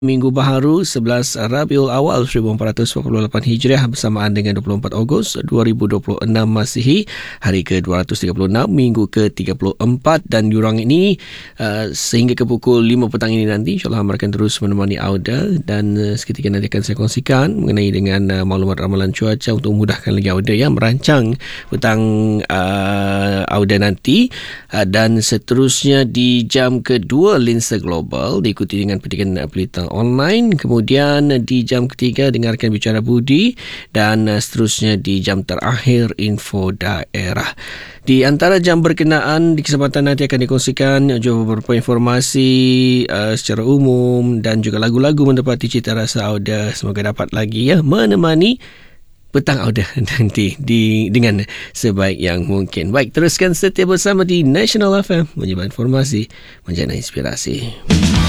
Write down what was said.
Minggu Baharu 11 Rabiul Awal 1448 Hijriah bersamaan dengan 24 Ogos 2026 Masihi, hari ke-236, minggu ke-34, dan diorang ini sehingga ke pukul 5 petang ini nanti insyaAllah akan terus menemani Auda, dan seketika nanti akan saya kongsikan mengenai dengan maklumat ramalan cuaca untuk memudahkan lagi Auda merancang petang Auda nanti, dan seterusnya di jam kedua Lensa Global diikuti dengan petikan pelita online, kemudian di jam ketiga dengarkan Bicara Budi, dan seterusnya di jam terakhir Info Daerah. Di antara jam berkenaan di kesempatan nanti akan dikongsikan juga beberapa informasi secara umum dan juga lagu-lagu mendapati cita rasa Auda. Semoga dapat lagi menemani petang Auda nanti dengan sebaik yang mungkin. Baik, teruskan setia bersama di National FM, menyebar informasi, menjana inspirasi.